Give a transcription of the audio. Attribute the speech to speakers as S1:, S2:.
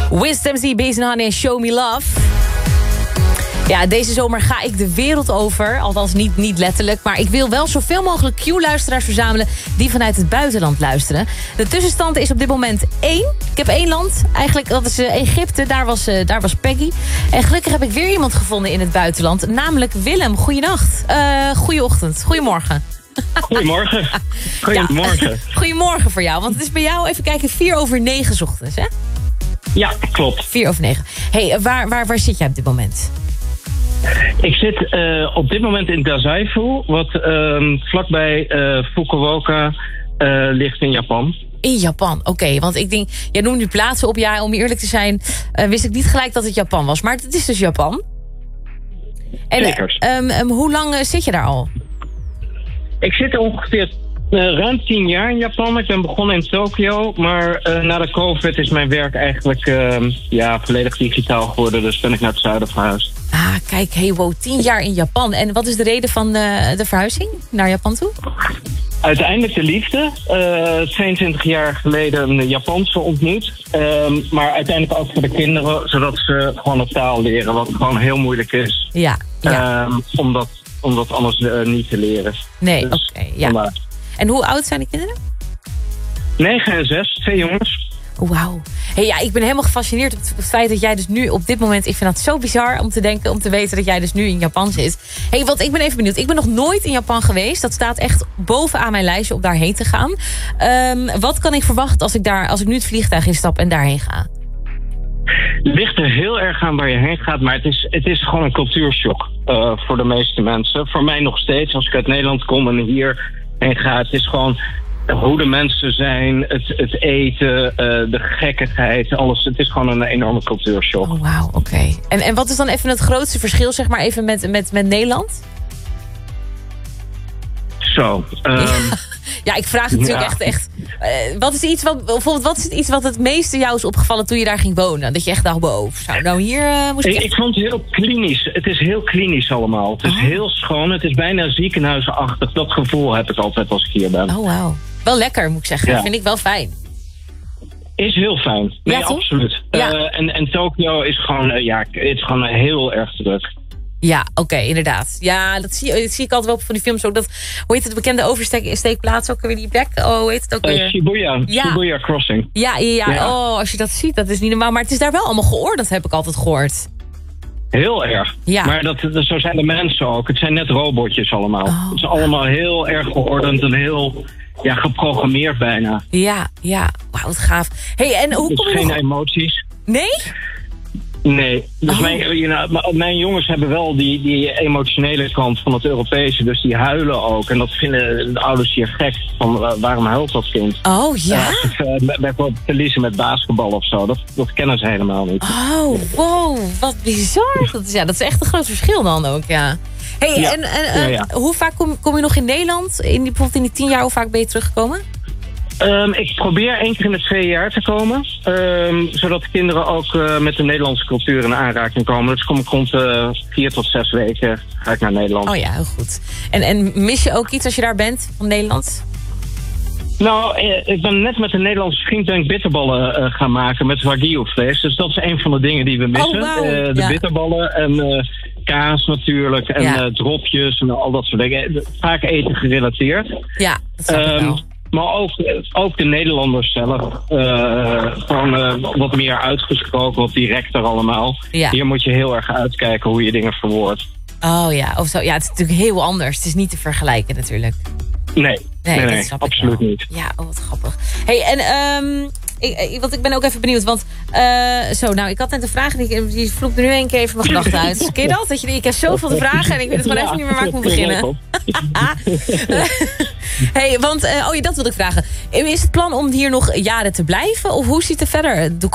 S1: Wisdom Z, Basin Honey en Show Me Love. Ja, deze zomer ga ik de wereld over. Althans niet letterlijk. Maar ik wil wel zoveel mogelijk Q-luisteraars verzamelen die vanuit het buitenland luisteren. De tussenstand is op dit moment 1. Ik heb 1 land. Eigenlijk, dat is Egypte. Daar was Peggy. En gelukkig heb ik weer iemand gevonden in het buitenland. Namelijk Willem. Goeienacht. Goeieochtend. Goedemorgen.
S2: Goedemorgen. Goedemorgen.
S1: Ja. Goedemorgen voor jou. Want het is bij jou, even kijken, 8:45 's ochtends, hè?
S2: Ja, klopt.
S1: 8:45. Hey, waar zit jij op dit moment?
S2: Ik zit op dit moment in Dazaifu, wat vlakbij Fukuoka ligt in Japan.
S1: In Japan, oké. Want ik denk, jij noemt nu plaatsen op. Ja, om eerlijk te zijn, wist ik niet gelijk dat het Japan was. Maar het is dus Japan. En,
S2: Zeker.
S1: Hoe lang zit je daar al?
S2: Ik zit ongeveer ruim 10 jaar in Japan. Ik ben begonnen in Tokio, maar na de COVID is mijn werk eigenlijk volledig digitaal geworden. Dus ben ik naar het zuiden verhuisd.
S1: Ah, kijk, hey, wow, 10 jaar in Japan. En wat is de reden van de verhuizing naar Japan toe?
S2: Uiteindelijk de liefde. 22 jaar geleden een Japanse ontmoet. Maar uiteindelijk ook voor de kinderen, zodat ze gewoon de taal leren. Wat gewoon heel moeilijk is.
S1: Ja.
S2: Om dat anders niet te leren.
S1: Nee,
S2: dus,
S1: oké, ja. En hoe oud zijn de kinderen?
S2: 9 en 6, 2 jongens.
S1: Wauw. Hey, ja, ik ben helemaal gefascineerd op het feit dat jij dus nu op dit moment... Ik vind dat zo bizar om te weten dat jij dus nu in Japan zit. Hey, want ik ben even benieuwd. Ik ben nog nooit in Japan geweest. Dat staat echt bovenaan mijn lijstje om daarheen te gaan. Wat kan ik verwachten als ik nu het vliegtuig instap en daarheen ga?
S2: Het ligt er heel erg aan waar je heen gaat, maar het is gewoon een cultuurshock voor de meeste mensen. Voor mij nog steeds, als ik uit Nederland kom en hierheen ga. Het is gewoon hoe de mensen zijn, het eten, de gekkigheid, alles. Het is gewoon een enorme cultuurshock.
S1: Oh, wauw, oké. En wat is dan even het grootste verschil, zeg maar, even met Nederland?
S2: Zo.
S1: Ja, ik vraag het natuurlijk echt. Wat is iets wat het meeste jou is opgevallen toen je daar ging wonen? Dat je echt dacht, wow, nou hier moest ik echt...
S2: Ik vond het heel klinisch. Het is heel klinisch allemaal. Het is heel schoon. Het is bijna ziekenhuizenachtig. Dat gevoel heb ik altijd als ik hier ben.
S1: Oh, wauw. Wel lekker, moet ik zeggen. Ja. Vind ik wel fijn.
S2: Is heel fijn. Nee, ja, absoluut. Ja. En Tokio is gewoon, het is gewoon heel erg druk.
S1: Ja, oké, inderdaad. Ja, dat zie ik altijd wel van die films ook. Dat, hoe heet het, de bekende oversteekplaats ook weer, die plek? Oh, hoe heet het ook weer?
S2: Shibuya. Ja. Shibuya Crossing.
S1: Ja. Oh, als je dat ziet, dat is niet normaal. Maar het is daar wel allemaal geordend, heb ik altijd gehoord.
S2: Heel erg. Ja. Maar zo zijn de mensen ook. Het zijn net robotjes allemaal. Het is allemaal heel erg geordend en heel geprogrammeerd bijna.
S1: Ja. Wauw, wat gaaf. Hey, en hoe
S2: dus geen emoties.
S1: Nee?
S2: Nee, dus mijn jongens hebben wel die emotionele kant van het Europese. Dus die huilen ook. En dat vinden de ouders hier gek. Van waarom huilt dat kind?
S1: Oh, ja?
S2: Bijvoorbeeld verliezen met basketbal of zo. Dat kennen ze helemaal niet.
S1: Oh, wow. Wat bizar. Dat is echt een groot verschil dan ook, ja. Hey, hoe vaak kom je nog in Nederland? Bijvoorbeeld in die 10 jaar, hoe vaak ben je teruggekomen?
S2: Ik probeer 1 keer in de 2 jaar te komen. Zodat de kinderen ook met de Nederlandse cultuur in aanraking komen. Dus kom ik rond 4 tot 6 weken ga ik naar Nederland.
S1: Oh ja, heel goed. En mis je ook iets als je daar bent van Nederland?
S2: Nou, ik ben net met een Nederlandse vriend bitterballen gaan maken met wagyu-vlees. Dus dat is een van de dingen die we missen.
S1: Oh, wow.
S2: Bitterballen en kaas natuurlijk en dropjes en al dat soort dingen. Vaak eten gerelateerd.
S1: Ja, dat snap ik wel.
S2: Maar ook de Nederlanders zelf. Gewoon wat meer uitgesproken, wat directer allemaal. Ja. Hier moet je heel erg uitkijken hoe je dingen verwoordt.
S1: Oh ja, of zo. Ja, het is natuurlijk heel anders. Het is niet te vergelijken natuurlijk.
S2: Nee, absoluut niet.
S1: Ja, wat grappig. Hey, en want ik ben ook even benieuwd, want ik had net een vraag en die vloept er nu 1 keer even mijn gedachten uit. Ken je dat? Ik heb zoveel te vragen en ik weet het gewoon even niet meer waar ik moet beginnen. Hey, want dat wilde ik vragen. Is het plan om hier nog jaren te blijven? Of hoe ziet er verder de